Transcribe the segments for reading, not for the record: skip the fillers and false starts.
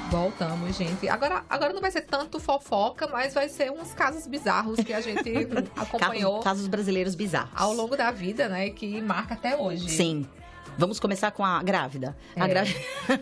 Voltamos, gente. Agora não vai ser tanto fofoca, mas vai ser uns casos bizarros que a gente acompanhou. Casos brasileiros bizarros. Ao longo da vida, né? Que marca até hoje. Sim. Vamos começar com a grávida. A grávida.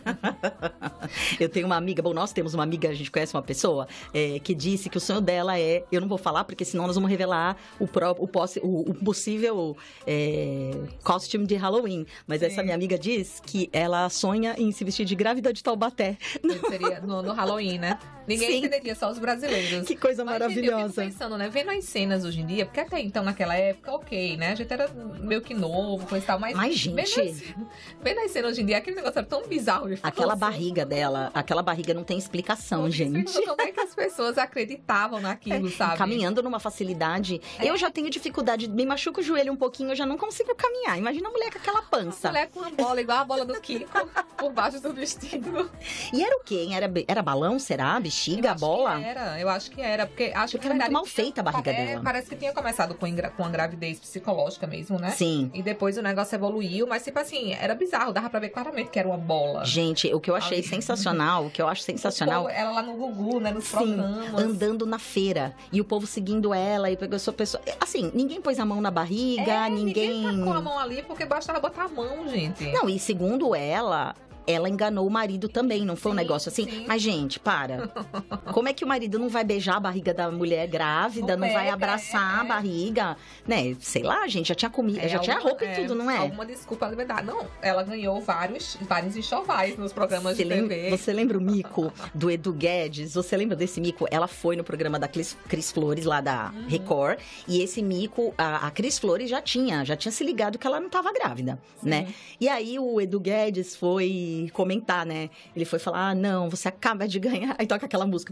Eu tenho uma amiga, nós temos uma amiga, a gente conhece uma pessoa, que disse que o sonho dela eu não vou falar, porque senão nós vamos revelar o possível costume de Halloween. Mas essa minha amiga diz que ela sonha em se vestir de grávida de Taubaté. Seria no Halloween, né? Ninguém entenderia, só os brasileiros. Que coisa maravilhosa. Eu fico pensando, né? Vendo as cenas hoje em dia, porque até então, naquela época, ok, né? A gente era meio que novo, coisa e tal, mas gente... Vendo as cenas hoje em dia, aquele negócio era tão bizarro. Aquela barriga dela, aquela barriga não tem explicação, gente. Como é que as pessoas acreditavam naquilo, sabe? Caminhando numa facilidade. Eu já tenho dificuldade, me machuco o joelho um pouquinho, eu já não consigo caminhar. Imagina a mulher com aquela pança. A mulher com uma bola, igual a bola do Kiko, por baixo do vestido. E era o quê, hein? Era balão, será? Bexiga, bola? Eu acho que era, porque acho que era muito mal feita a barriga dela. Parece que tinha começado com a gravidez psicológica mesmo, né? Sim. E depois o negócio evoluiu, mas tipo assim, era bizarro, dava pra ver claramente que era uma bola. Gente, o que eu achei sensacional, Ela lá no Gugu, né, nos programas. Andando na feira, e o povo seguindo ela, e pegou a sua pessoa. Assim, ninguém pôs a mão na barriga, ninguém tacou a mão ali, porque bastava botar a mão, gente. Não, e segundo ela enganou o marido também, não foi um negócio assim? Sim. Mas, gente, para. Como é que o marido não vai beijar a barriga da mulher grávida, não vai abraçar a barriga? Né? Sei lá, gente, já tinha comida, já tinha roupa e tudo, não é? Alguma desculpa, na verdade. Não, ela ganhou vários enxovais nos programas de TV. Você lembra o mico do Edu Guedes? Você lembra desse mico? Ela foi no programa da Cris Flores, lá da Record, e esse mico, a Cris Flores já tinha se ligado que ela não estava grávida, né? E aí o Edu Guedes foi comentar, né? Ele foi falar, não, você acaba de ganhar. Aí toca aquela música.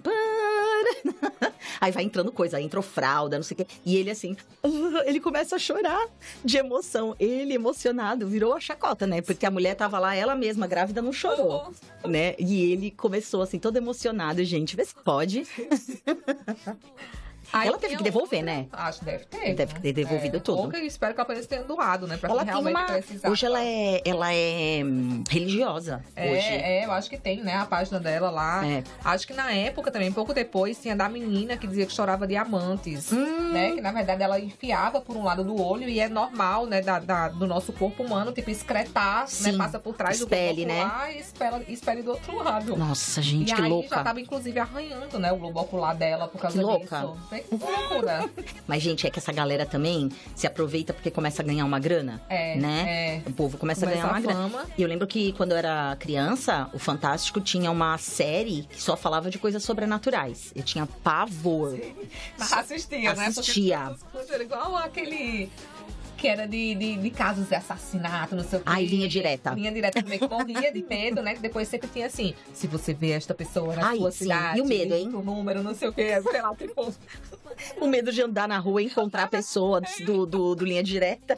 Aí vai entrando coisa, aí entrou fralda, não sei o quê. E ele assim, ele começa a chorar de emoção. Ele, emocionado, virou a chacota, né? Porque a mulher tava lá, ela mesma, grávida, não chorou, né? E ele começou assim, todo emocionado. Gente, vê se pode. Ela teve que devolver, né? Acho que deve ter. Deve ter devolvido tudo. Ou que eu espero que ela tenha doado, né? Pra ela quem realmente precisava. Hoje ela é religiosa. Eu acho que tem, né? A página dela lá. Acho que na época também, pouco depois, tinha da menina que dizia que chorava diamantes. Né? Que na verdade ela enfiava por um lado do olho e é normal, né? Do nosso corpo humano, tipo, excretar, né? Passa por trás do globo ocular, né? E espelhe do outro lado. Nossa, gente, e que aí louca. Já tava, inclusive, arranhando, né? O globo ocular dela por causa disso. Loucura. Mas, gente, é que essa galera também se aproveita porque começa a ganhar uma grana, né? O povo começa a ganhar uma grana. E eu lembro que quando eu era criança, o Fantástico tinha uma série que só falava de coisas sobrenaturais. Eu tinha pavor. Mas assistia, né? Assistia. Igual aquele... que era de casos de assassinato, não sei o quê. Ai, linha direta. Linha direta também, que morria de medo, né? Que depois sempre tinha assim, se você vê esta pessoa na sua cidade... E o medo, hein? O número, não sei o quê, sei lá, tipo... O medo de andar na rua e encontrar a pessoa do linha direta.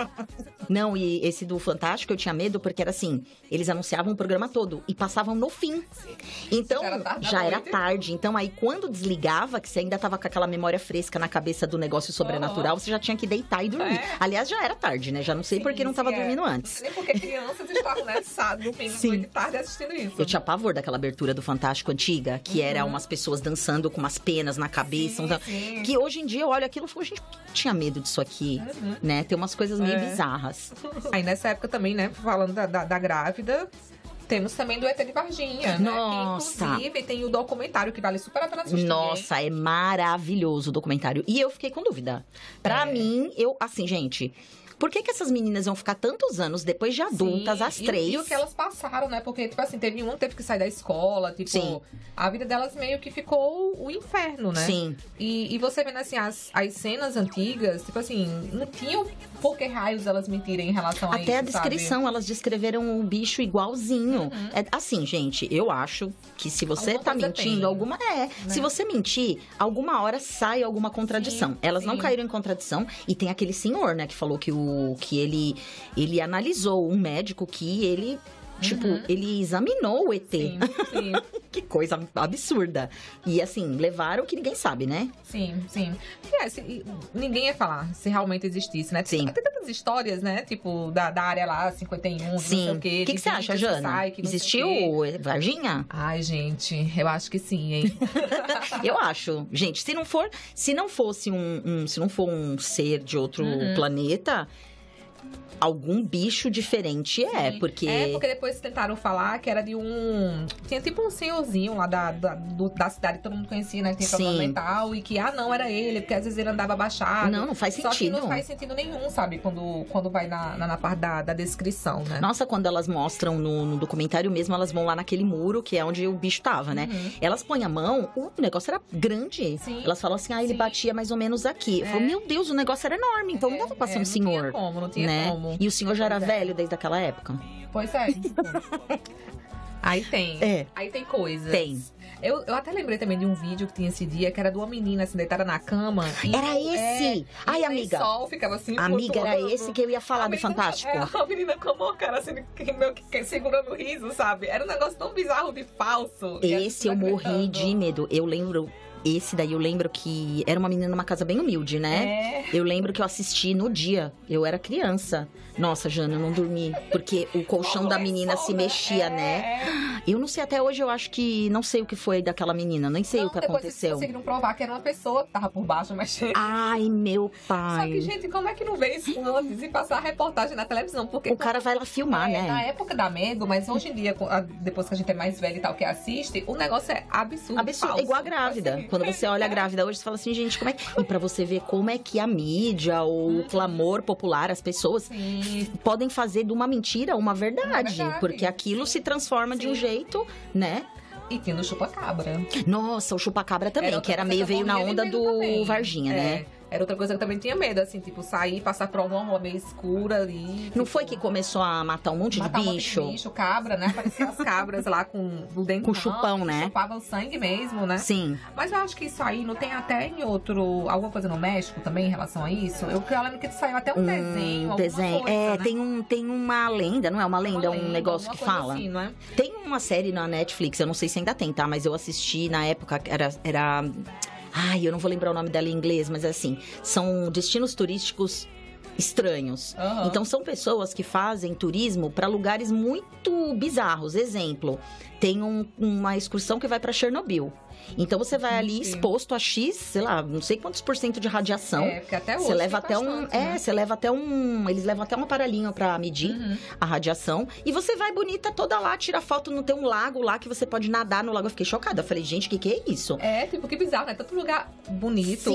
Não, e esse do Fantástico eu tinha medo porque era assim, eles anunciavam o programa todo e passavam no fim. Então, já era tarde. Então, aí quando desligava, que você ainda tava com aquela memória fresca na cabeça do negócio sobrenatural, você já tinha que deitar e dormir. Aliás, já era tarde, né? Já não sei porque não tava dormindo antes. Nem porque crianças estavam, né, domingo de tarde assistindo isso. Eu tinha pavor daquela abertura do Fantástico antiga, que era umas pessoas dançando com umas penas na cabeça. Que hoje em dia eu olho aquilo e falo, gente, por que eu tinha medo disso aqui? Né? Tem umas coisas meio bizarras. Aí nessa época também, né, falando da grávida, temos também do ET de Varginha, Nossa. Né? Que, inclusive, tem o documentário que vale super a pena assistir. Nossa, é maravilhoso o documentário. E eu fiquei com dúvida. Pra mim, assim, gente... Por que essas meninas vão ficar tantos anos depois de adultas, as três? E o que elas passaram, né? Porque, tipo assim, teve uma que teve que sair da escola, tipo... A vida delas meio que ficou o inferno, né? Sim. E você vendo, assim, as cenas antigas, tipo assim, não tinham por que raios elas mentirem em relação a isso, até a descrição, sabe? Elas descreveram o bicho igualzinho. Assim, gente, eu acho que se você tá mentindo, né? Se você mentir, alguma hora sai alguma contradição. Elas não caíram em contradição. E tem aquele senhor, né, que falou que ele analisou um médico que ele Tipo, ele examinou o ET. Sim, sim. Que coisa absurda. E assim, levaram que ninguém sabe, né? Sim, sim. Ninguém ia falar se realmente existisse, né? Sim. Tem tantas histórias, né? Tipo, da área lá, 51, Sim. não sei o quê. O que você acha, Jana? Existiu Varginha? Ai, gente, eu acho que sim, hein? Eu acho. Gente, se não for um ser de outro planeta, algum bicho diferente porque... porque depois tentaram falar que era de tinha tipo um senhorzinho lá da cidade que todo mundo conhecia, né? Que tinha problema mental. E que, não, era ele, porque às vezes ele andava abaixado. Não faz sentido. Só que não faz sentido nenhum, sabe? Quando vai na parte da descrição, né? Nossa, quando elas mostram no documentário mesmo, elas vão lá naquele muro, que é onde o bicho tava, né? Elas põem a mão, o negócio era grande. Sim. Elas falam assim, ele batia mais ou menos aqui. Eu falo, meu Deus, o negócio era enorme, então não dava pra ser um senhor. Não tinha como. E o senhor já era velho desde aquela época? Pois é. Aí tem. Aí tem coisas. Tem. Eu até lembrei também de um vídeo que tinha esse dia, que era de uma menina assim, deitada na cama. Era esse? Ai, amiga. O sol ficava assim. Amiga, era esse que eu ia falar do Fantástico. A menina com a cara assim, meio que segurando o riso, sabe? Era um negócio tão bizarro de falso. Esse eu morri de medo. Eu lembro... Esse daí eu lembro que era uma menina numa casa bem humilde, né? Eu lembro que eu assisti no dia. Eu era criança. Nossa, Jana, eu não dormi. Porque o colchão da menina se mexia, né? Eu não sei, até hoje eu acho que... Não sei o que foi daquela menina. Nem sei o que aconteceu. Depois conseguiram provar que era uma pessoa que tava por baixo, mas... Ai, meu pai. Só que, gente, como é que não vê isso antes e passar a reportagem na televisão? Porque o cara vai lá filmar, né? Na época dá medo, mas hoje em dia, depois que a gente é mais velho e tal, que assiste, o negócio é absurdo. Absurdo. É igual a grávida. Assim. Quando você olha a grávida hoje, você fala assim, gente, como é que... E pra você ver como é que a mídia, o clamor popular, as pessoas podem fazer de uma mentira uma verdade. Porque aquilo se transforma de um jeito, né? E tinha o chupa-cabra. Nossa, o chupa-cabra também, que era veio na onda do Varginha, né? Era outra coisa que eu também tinha medo, assim, tipo, sair, passar por alguma rua meio escura ali. Não foi que começou a matar um monte de bicho? Cabra, né? Apareciam as cabras lá com o dente. Com chupão, né? Chupavam sangue mesmo, né? Sim. Mas eu acho que isso aí não tem até em alguma coisa no México também em relação a isso. Eu lembro que saiu até um desenho. Desenho. Coisa, né? Tem uma lenda, não é uma lenda, um negócio que fala. Assim, não é? Tem uma série na Netflix, eu não sei se ainda tem, tá? Mas eu assisti na época, era... Ai, eu não vou lembrar o nome dela em inglês, mas assim, são destinos turísticos estranhos. Então, são pessoas que fazem turismo para lugares muito bizarros. Exemplo, tem uma excursão que vai para Chernobyl. Então, você vai ali exposto a X, sei lá, não sei quantos % de radiação. Porque até hoje você leva até você leva até eles levam até um aparelhinho pra medir a radiação. E você vai bonita toda lá, tira foto, não tem um lago lá que você pode nadar no lago. Eu fiquei chocada. Eu falei, gente, o que é isso? Tipo, que bizarro, né? Tanto lugar bonito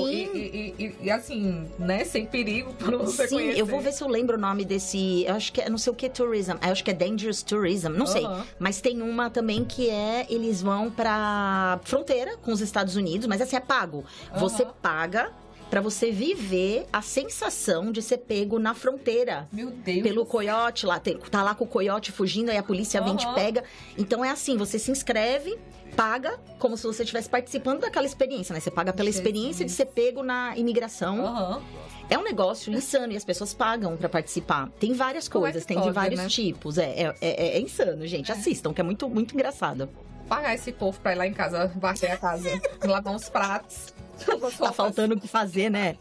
e assim, né? Sem perigo pra você conhecer. Eu vou ver se eu lembro o nome desse... Eu acho que é, não sei o que, tourism. Eu acho que é Dangerous Tourism, não sei. Mas tem uma também que eles vão pra fronteira com os Estados Unidos, mas assim, é pago. Você paga pra você viver a sensação de ser pego na fronteira. Meu Deus. Pelo coiote lá. Tá lá com o coiote fugindo, aí a polícia vem e te pega. Então é assim, você se inscreve, paga, como se você estivesse participando daquela experiência, né? Você paga pela experiência de ser pego na imigração. É um negócio insano e as pessoas pagam pra participar. Tem várias coisas, tem de vários tipos. É insano, gente. Assistam, que é muito, muito engraçado. Pagar esse povo pra ir lá em casa, bater a casa, lavar uns pratos. Tá faltando o que fazer, né?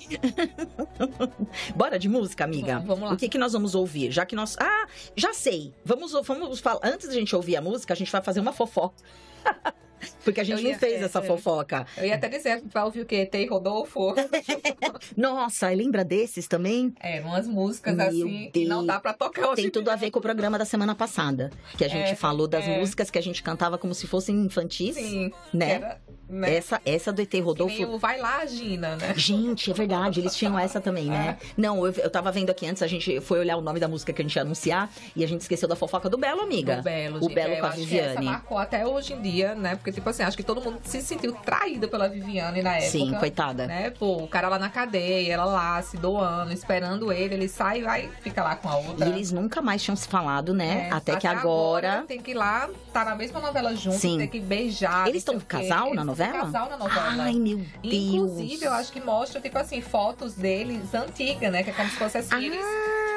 Bora de música, amiga? Vamos lá. O que nós vamos ouvir? Já que nós... já sei. Vamos falar... Antes da gente ouvir a música, a gente vai fazer uma fofoca. Porque a gente não fez essa fofoca. Eu ia até dizer, vai ouvir o quê? Tei Rodolfo? Nossa, lembra desses também? Umas músicas assim que não dá pra tocar hoje. Tem tudo a ver com o programa da semana passada. Que a gente falou das músicas que a gente cantava como se fossem infantis. Sim. Né? Essa do ET Rodolfo... E o Vai Lá, Gina, né? Gente, é verdade, eles tinham essa também, né? Não, eu tava vendo aqui antes, a gente foi olhar o nome da música que a gente ia anunciar e a gente esqueceu da fofoca do Belo, amiga. O Belo com a Viviane. Essa marcou até hoje em dia, né? Porque, tipo assim, acho que todo mundo se sentiu traído pela Viviane na época. Sim, coitada. Né? Pô, o cara lá na cadeia, ela lá se doando, esperando ele sai e vai, fica lá com a outra. E eles nunca mais tinham se falado, né? Até que agora... Tem que ir lá, tá na mesma novela junto, tem que beijar. Eles estão casal na novela? Casal na novela. Ai, meu Deus. Inclusive, eu acho que mostra, tipo assim, fotos deles antigas, né? Que é como se fosse assim, eles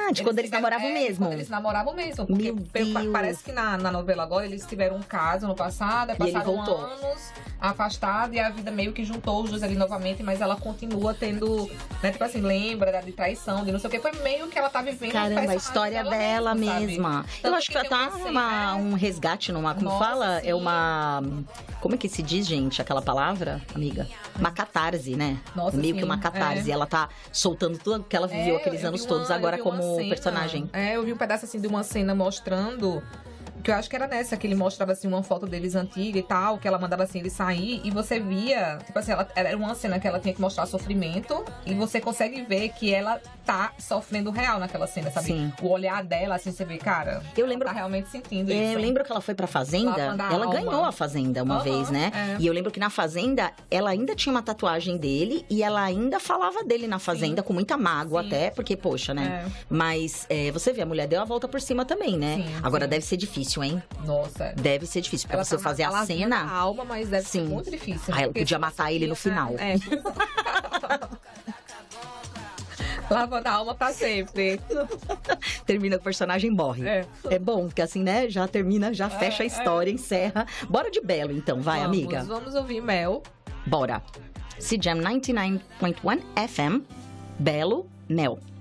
verdade, quando eles namoravam mesmo. Quando eles namoravam mesmo. Porque parece que na novela agora eles tiveram um caso no passado, passaram anos afastados e a vida meio que juntou os dois ali novamente, mas ela continua tendo, né, tipo assim, lembra de traição, de não sei o que. Foi meio que ela tá vivendo. Caramba, a história dela mesma. Eu acho que tá um resgate numa, como fala? Sim. É uma... Como é que se diz, gente, aquela palavra, amiga? Uma catarse, né? Nossa, meio sim, que uma catarse. Ela tá soltando tudo que ela viveu aqueles anos todos agora como personagem. Eu vi um pedaço assim de uma cena mostrando... Que eu acho que era nessa, que ele mostrava assim uma foto deles antiga e tal, que ela mandava assim ele sair e você via, tipo assim, era uma cena que ela tinha que mostrar sofrimento e você consegue ver que ela tá sofrendo real naquela cena, sabe? Sim. O olhar dela, assim, você vê, cara, ela tá realmente sentindo isso. Eu lembro que ela foi pra Fazenda, ela ganhou a Fazenda uma vez, né? E eu lembro que na Fazenda, ela ainda tinha uma tatuagem dele e ela ainda falava dele na Fazenda, com muita mágoa até, porque, poxa, né? Mas você vê, a mulher deu a volta por cima também, né? Agora deve ser difícil, hein? Nossa. Deve ser difícil. Pra você fazer a cena. A alma, mas deve ser muito difícil. Ela podia matar ele no final. Lavando a alma pra sempre. Termina o personagem morre. É bom, porque assim, né? Já termina, já fecha a história, encerra. Bora de Belo, então. Vai, amiga. Vamos ouvir Mel. Bora. CJAM 99.1 FM. Belo, Mel.